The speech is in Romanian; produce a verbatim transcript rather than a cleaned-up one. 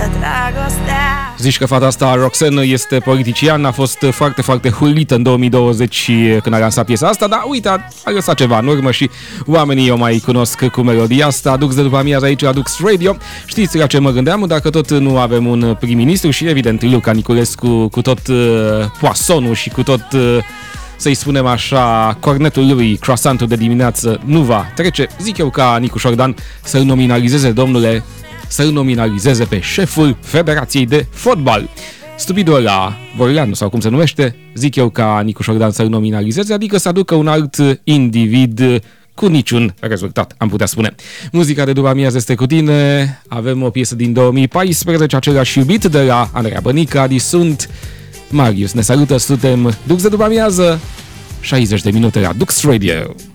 dragostea. Zici că fata asta, Roxanne, este politician, a fost foarte, foarte huilită în două mii douăzeci când a lansat piesa asta, dar uite, a lăsat ceva în urmă și oamenii o mai cunosc cu melodia asta. Dux de după amiază aici la Dux Radio. Știți la ce mă gândeam? Dacă tot nu avem un prim-ministru și evident Luca Niculescu cu tot uh, poasonul și cu tot... Uh, să-i spunem așa, cornetul lui, croissantul de dimineață, nu va trece, zic eu ca Nicu Șordan să-l nominalizeze, domnule, să-l nominalizeze pe șeful Federației de Fotbal. Stupidul ăla, Vorleanu sau cum se numește, zic eu ca Nicu Șordan să-l nominalizeze, adică să aducă un alt individ cu niciun rezultat, am putea spune. Muzica de după amiază este cu tine, avem o piesă din două mii paisprezece, același iubit de la Andreea Bănică, Adi sunt... Marius ne salută, suntem Dux de după amiază, șaizeci de minute la Dux Radio.